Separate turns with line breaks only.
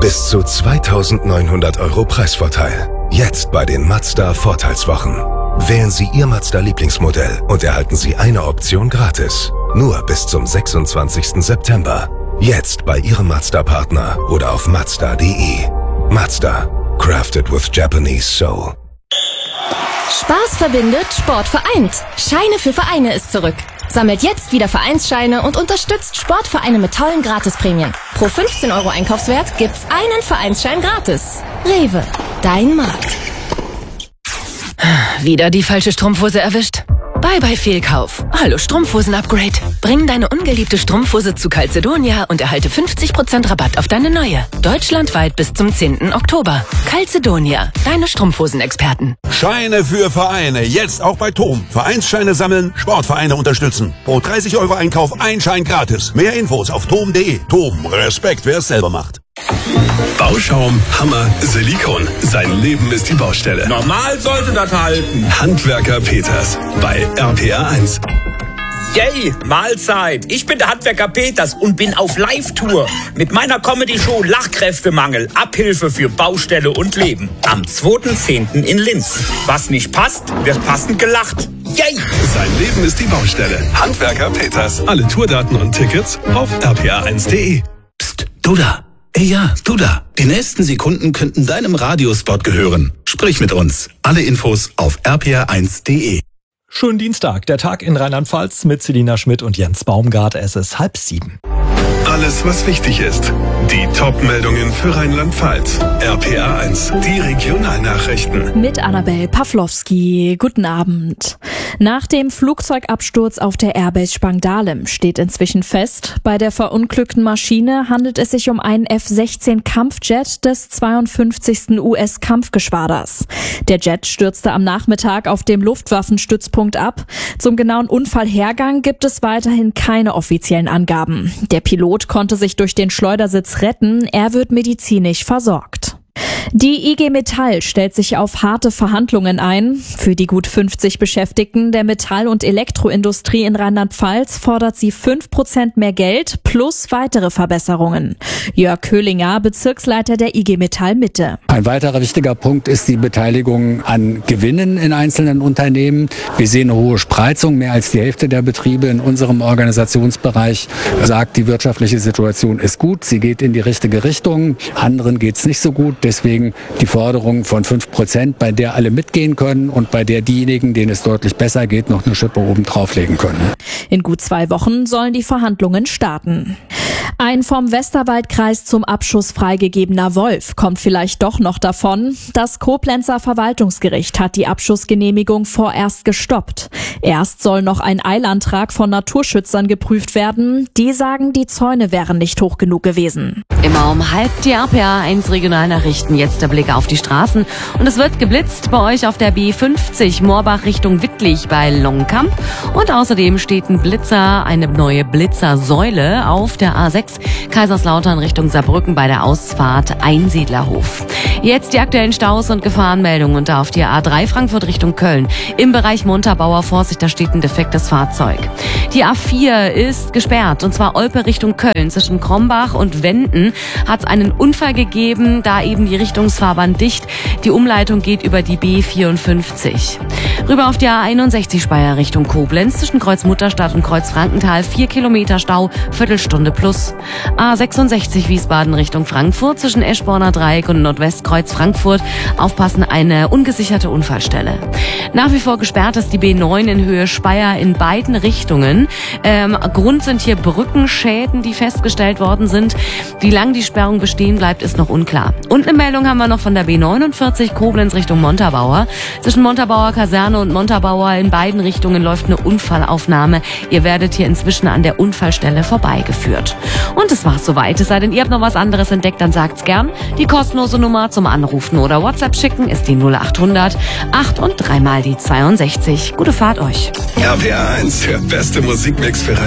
Bis zu 2.900 € Preisvorteil. Jetzt bei den Mazda Vorteilswochen. Wählen Sie Ihr Mazda-Lieblingsmodell und erhalten Sie eine Option gratis. Nur bis zum 26. September. Jetzt bei Ihrem Mazda-Partner oder auf Mazda.de. Mazda. Crafted with Japanese soul.
Spaß verbindet, Sport vereint. Scheine für Vereine ist zurück. Sammelt jetzt wieder Vereinsscheine und unterstützt Sportvereine mit tollen Gratisprämien. Pro 15 € Einkaufswert gibt's einen Vereinsschein gratis. Rewe, dein Markt.
Wieder die falsche Strumpfhose erwischt? Bye Fehlkauf. Hallo Strumpfhosen-Upgrade. Bring deine ungeliebte Strumpfhose zu Calzedonia und erhalte 50% Rabatt auf deine neue. Deutschlandweit bis zum 10. Oktober. Calzedonia, deine Strumpfhosen-Experten.
Scheine für Vereine, jetzt auch bei TOM. Vereinsscheine sammeln, Sportvereine unterstützen. Pro 30 € Einkauf ein Schein gratis. Mehr Infos auf tom.de. TOM, Respekt, wer es selber macht.
Bauschaum, Hammer, Silikon. Sein Leben ist die Baustelle.
Normal sollte das halten.
Handwerker Peters bei RPA1.
Yay, Mahlzeit. Ich bin der Handwerker Peters und bin auf Live-Tour mit meiner Comedy-Show Lachkräftemangel. Abhilfe für Baustelle und Leben. Am 2.10. in Linz. Was nicht passt, wird passend gelacht. Yay!
Sein Leben ist die Baustelle. Handwerker Peters. Alle Tourdaten und Tickets auf rpa1.de.
Psst, du da. Ey, ja, du da. Die nächsten Sekunden könnten deinem Radiospot gehören. Sprich mit uns. Alle Infos auf rpa1.de.
Schönen Dienstag, der Tag in Rheinland-Pfalz mit Selina Schmidt und Jens Baumgart. Es ist 6:30.
Alles, was wichtig ist. Die Top-Meldungen für Rheinland-Pfalz. RPA1, die Regionalnachrichten.
Mit Annabel Pawlowski. Guten Abend. Nach dem Flugzeugabsturz auf der Airbase Spangdahlem steht inzwischen fest, bei der verunglückten Maschine handelt es sich um einen F-16 Kampfjet des 52. US-Kampfgeschwaders. Der Jet stürzte am Nachmittag auf dem Luftwaffenstützpunkt ab. Zum genauen Unfallhergang gibt es weiterhin keine offiziellen Angaben. Der Pilot konnte sich durch den Schleudersitz retten, er wird medizinisch versorgt. Die IG Metall stellt sich auf harte Verhandlungen ein. Für die gut 50 Beschäftigten der Metall- und Elektroindustrie in Rheinland-Pfalz fordert sie 5% mehr Geld plus weitere Verbesserungen. Jörg Köhlinger, Bezirksleiter der IG Metall Mitte.
Ein weiterer wichtiger Punkt ist die Beteiligung an Gewinnen in einzelnen Unternehmen. Wir sehen eine hohe Spreizung. Mehr als die Hälfte der Betriebe in unserem Organisationsbereich sagt, die wirtschaftliche Situation ist gut, sie geht in die richtige Richtung. Anderen geht es nicht so gut. Deswegen die Forderung von 5%, bei der alle mitgehen können und bei der diejenigen, denen es deutlich besser geht, noch eine Schippe oben drauflegen können.
In gut 2 Wochen sollen die Verhandlungen starten. Ein vom Westerwaldkreis zum Abschuss freigegebener Wolf kommt vielleicht doch noch davon. Das Koblenzer Verwaltungsgericht hat die Abschussgenehmigung vorerst gestoppt. Erst soll noch ein Eilantrag von Naturschützern geprüft werden. Die sagen, die Zäune wären nicht hoch genug gewesen.
Immer um 12:30 die RPA1 Regionalnachrichten. Jetzt der Blick auf die Straßen. Und es wird geblitzt bei euch auf der B50 Moorbach Richtung Wittlich bei Longenkamp. Und außerdem steht ein Blitzer, eine neue Blitzersäule auf der A6 Kaiserslautern Richtung Saarbrücken bei der Ausfahrt Einsiedlerhof. Jetzt die aktuellen Staus und Gefahrenmeldungen und auf die A3 Frankfurt Richtung Köln. Im Bereich Montabaur Vorsicht, da steht ein defektes Fahrzeug. Die A4 ist gesperrt und zwar Olpe Richtung Köln. Zwischen Krombach und Wenden hat es einen Unfall gegeben, da eben die Richtungsfahrbahn dicht. Die Umleitung geht über die B54. Rüber auf die A61 Speyer Richtung Koblenz. Zwischen Kreuz Mutterstadt und Kreuz Frankenthal 4 Kilometer Stau, Viertelstunde plus. A66 Wiesbaden Richtung Frankfurt. Zwischen Eschborner Dreieck und Nordwestkreuz Frankfurt. Aufpassen, eine ungesicherte Unfallstelle. Nach wie vor gesperrt ist die B9 in Höhe Speyer in beiden Richtungen. Grund sind hier Brückenschäden, die festgestellt worden sind. Wie lang die Sperrung bestehen bleibt, ist noch unklar. Und eine Meldung haben wir noch von der B49 Koblenz Richtung Montabaur. Zwischen Montabaur Kaserne und Montabaur in beiden Richtungen läuft eine Unfallaufnahme. Ihr werdet hier inzwischen an der Unfallstelle vorbeigeführt. Und es war's soweit. Es sei denn, ihr habt noch was anderes entdeckt, dann sagt's gern. Die kostenlose Nummer zum Anrufen oder WhatsApp schicken ist die 0800 8 und 3 mal die 62. Gute Fahrt euch.
RPA1, der beste Musikmix für